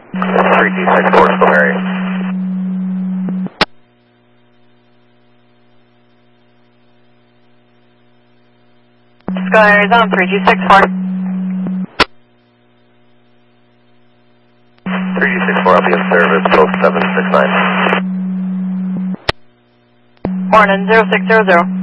3G64, still Mary. Sky Arizona 3G64. 3G64, I'll be in service, post 769. Morning, 0600.